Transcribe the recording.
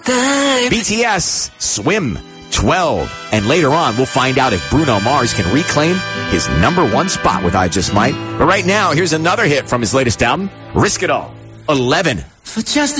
BTS, Swim, 12. And later on, we'll find out if Bruno Mars can reclaim his #1 spot with I Just Might. But right now, here's another hit from his latest album, Risk It All, 11. For just